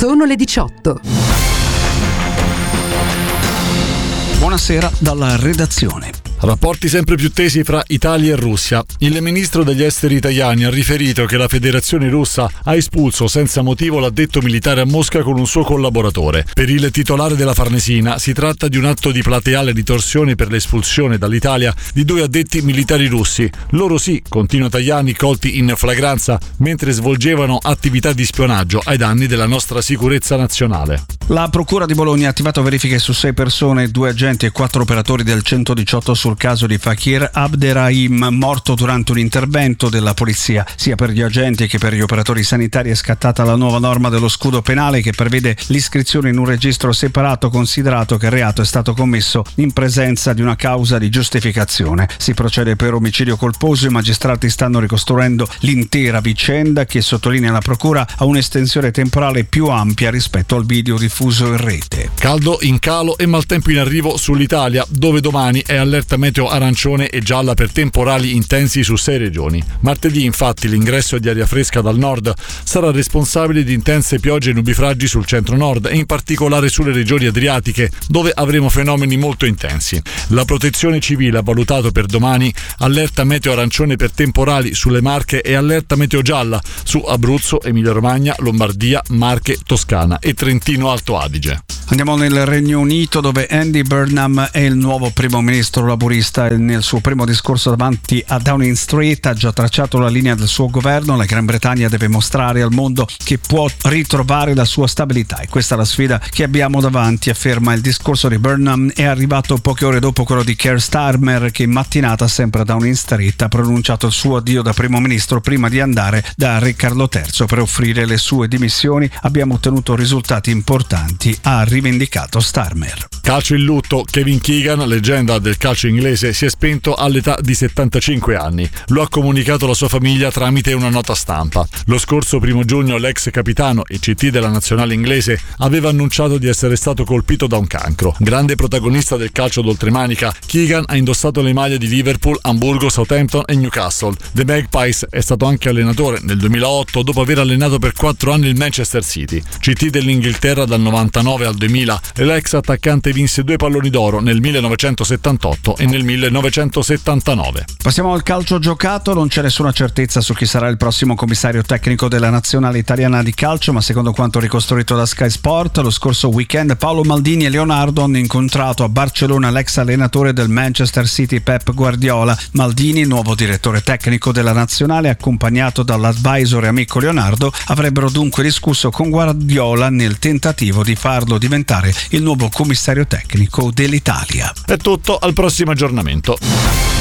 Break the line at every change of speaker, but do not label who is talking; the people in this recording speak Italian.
Sono le 18.
Buonasera dalla redazione.
Rapporti sempre più tesi fra Italia e Russia. Il ministro degli esteri italiani ha riferito che la Federazione Russa ha espulso senza motivo l'addetto militare a Mosca con un suo collaboratore. Per il titolare della Farnesina si tratta di un atto di plateale ritorsione per l'espulsione dall'Italia di 2 addetti militari russi. Loro sì, continua Tajani, colti in flagranza mentre svolgevano attività di spionaggio ai danni della nostra sicurezza nazionale.
La Procura di Bologna ha attivato verifiche su 6 persone, 2 agenti e 4 operatori del 118 sul caso di Fakir Abderrahim, morto durante un intervento della polizia. Sia per gli agenti che per gli operatori sanitari è scattata la nuova norma dello scudo penale che prevede l'iscrizione in un registro separato, considerato che il reato è stato commesso in presenza di una causa di giustificazione. Si procede per omicidio colposo. I magistrati stanno ricostruendo l'intera vicenda che, sottolinea la Procura, ha un'estensione temporale più ampia rispetto al video diffuso in rete.
Caldo in calo e maltempo in arrivo sull'Italia, dove domani è allerta meteo arancione e gialla per temporali intensi su 6 regioni. Martedì, infatti, l'ingresso di aria fresca dal nord sarà responsabile di intense piogge e nubifragi sul centro-nord e in particolare sulle regioni adriatiche, dove avremo fenomeni molto intensi. La Protezione Civile ha valutato per domani allerta meteo arancione per temporali sulle Marche e allerta meteo gialla su Abruzzo, Emilia-Romagna, Lombardia, Marche, Toscana e Trentino Alto Adige.
Andiamo nel Regno Unito, dove Andy Burnham è il nuovo primo ministro laburista e nel suo primo discorso davanti a Downing Street ha già tracciato la linea del suo governo. La Gran Bretagna deve mostrare al mondo che può ritrovare la sua stabilità e questa è la sfida che abbiamo davanti, afferma. Il discorso di Burnham è arrivato poche ore dopo quello di Keir Starmer, che in mattinata sempre a Downing Street ha pronunciato il suo addio da primo ministro prima di andare da Re Carlo III per offrire le sue dimissioni. Abbiamo ottenuto risultati importanti, ha rivendicato Starmer.
Calcio in lutto. Kevin Keegan, leggenda del calcio inglese, si è spento all'età di 75 anni. Lo ha comunicato la sua famiglia tramite una nota stampa. Lo scorso 1 giugno l'ex capitano e CT della nazionale inglese aveva annunciato di essere stato colpito da un cancro. Grande protagonista del calcio d'oltremanica, Keegan ha indossato le maglie di Liverpool, Amburgo, Southampton e Newcastle. The Magpies è stato anche allenatore nel 2008 dopo aver allenato per 4 anni il Manchester City. CT dell'Inghilterra dal 99 al 2000 e l'ex attaccante vinse 2 palloni d'oro nel 1978 e nel 1979.
Passiamo al calcio giocato. Non c'è nessuna certezza su chi sarà il prossimo commissario tecnico della nazionale italiana di calcio, ma secondo quanto ricostruito da Sky Sport, lo scorso weekend Paolo Maldini e Leonardo hanno incontrato a Barcellona l'ex allenatore del Manchester City Pep Guardiola. Maldini, nuovo direttore tecnico della nazionale, accompagnato dall'advisor e amico Leonardo, avrebbero dunque discusso con Guardiola nel tentativo di farlo diventare il nuovo commissario tecnico dell'Italia.
È tutto, al prossimo aggiornamento.